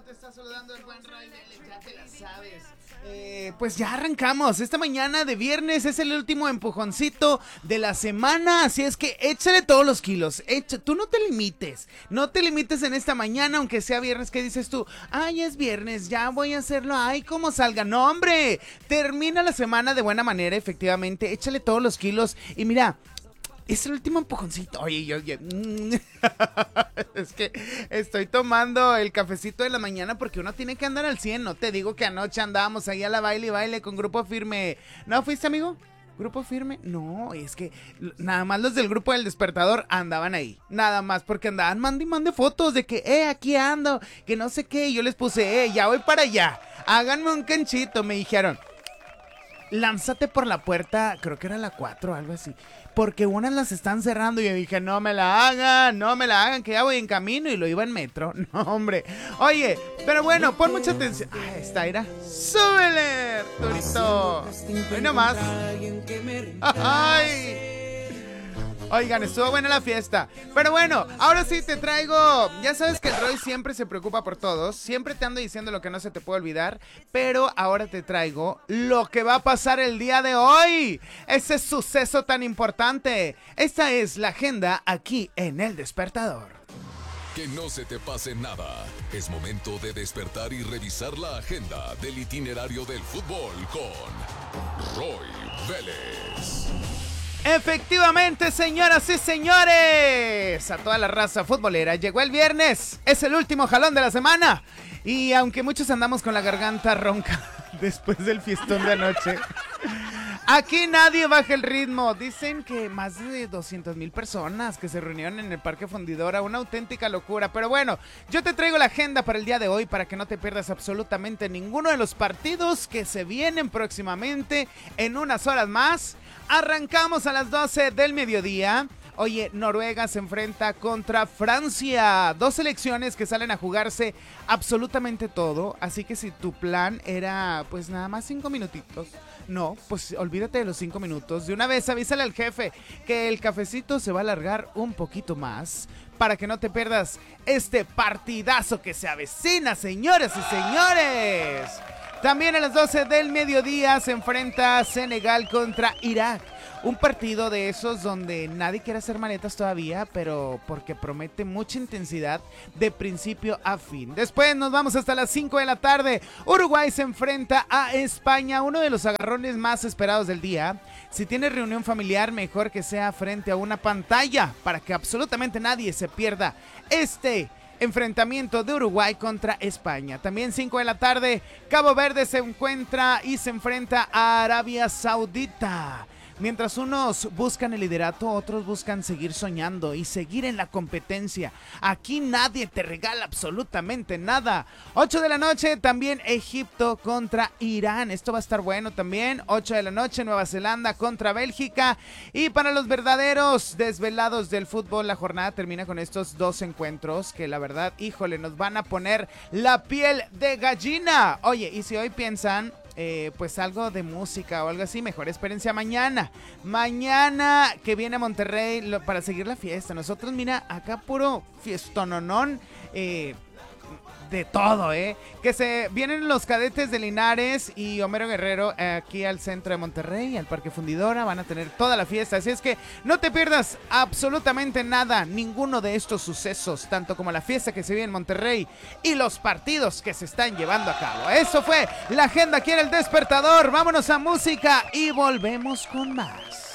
te está saludando el buen Roy Vélez, ya te la sabes. Pues ya arrancamos. Esta mañana de viernes es el último empujoncito de la semana, así es que échale todos los kilos. Tú no te limites en esta mañana, aunque sea viernes. ¿Qué dices tú? Ay, es viernes, ya voy a hacerlo, ay, como salga. No, hombre, termina la semana de buena manera, efectivamente. Échale todos los kilos y mira, es el último empujoncito. Oye. Es que estoy tomando el cafecito de la mañana porque uno tiene que andar al 100. No te digo que anoche andábamos ahí a la baile y baile con Grupo Firme. ¿No fuiste, amigo? ¿Grupo Firme? No, es que nada más los del Grupo del Despertador andaban ahí. Nada más porque andaban mande fotos de que, aquí ando, que no sé qué. Y yo les puse, ya voy para allá. Háganme un canchito, me dijeron. Lánzate por la puerta, creo que era la 4 o algo así, porque unas las están cerrando y yo dije, no me la hagan, que ya voy en camino y lo iba en metro. No, hombre. Oye, pero bueno, pon mucha atención. Está, mira. ¡Súbele, Turito! Hoy nomás. ¡Ay! Oigan, estuvo buena la fiesta. Pero bueno, ahora sí te traigo. Ya sabes que el Roy siempre se preocupa por todos. Siempre te ando diciendo lo que no se te puede olvidar. Pero ahora te traigo lo que va a pasar el día de hoy. Ese suceso tan importante. Esta es la agenda aquí en El Despertador. Que no se te pase nada. Es momento de despertar y revisar la agenda del itinerario del fútbol con Roy Vélez. Efectivamente, señoras y señores, a toda la raza futbolera, llegó el viernes, es el último jalón de la semana. Y aunque muchos andamos con la garganta ronca después del fiestón de anoche, aquí nadie baja el ritmo. Dicen que más de 200,000 personas que se reunieron en el Parque Fundidora, una auténtica locura. Pero bueno, yo te traigo la agenda para el día de hoy para que no te pierdas absolutamente ninguno de los partidos que se vienen próximamente en unas horas más. Arrancamos a las 12 del mediodía. Oye, Noruega se enfrenta contra Francia. Dos selecciones que salen a jugarse absolutamente todo. Así que si tu plan era pues nada más 5 minutitos, no, pues olvídate de los 5 minutos. De una vez avísale al jefe que el cafecito se va a alargar un poquito más para que no te pierdas este partidazo que se avecina, señoras y señores. También a las 12 del mediodía se enfrenta Senegal contra Irak. Un partido de esos donde nadie quiere hacer maletas todavía, pero porque promete mucha intensidad de principio a fin. Después nos vamos hasta las 5 de la tarde. Uruguay se enfrenta a España, uno de los agarrones más esperados del día. Si tienes reunión familiar, mejor que sea frente a una pantalla para que absolutamente nadie se pierda este enfrentamiento de Uruguay contra España. También 5 de la tarde, Cabo Verde se encuentra y se enfrenta a Arabia Saudita. Mientras unos buscan el liderato, otros buscan seguir soñando y seguir en la competencia. Aquí nadie te regala absolutamente nada. 8 de la noche, también Egipto contra Irán. Esto va a estar bueno también. 8 de la noche, Nueva Zelanda contra Bélgica. Y para los verdaderos desvelados del fútbol, la jornada termina con estos dos encuentros que la verdad, híjole, nos van a poner la piel de gallina. Oye, y si hoy piensan pues algo de música o algo así, mejor espérense a mañana. Mañana que viene a Monterrey para seguir la fiesta. Nosotros, mira, acá puro fiestononón, de todo, que se vienen los cadetes de Linares y Homero Guerrero aquí al centro de Monterrey, al Parque Fundidora, van a tener toda la fiesta, así es que no te pierdas absolutamente nada, ninguno de estos sucesos, tanto como la fiesta que se viene en Monterrey y los partidos que se están llevando a cabo. Eso fue la agenda aquí en El Despertador. Vámonos a música y volvemos con más.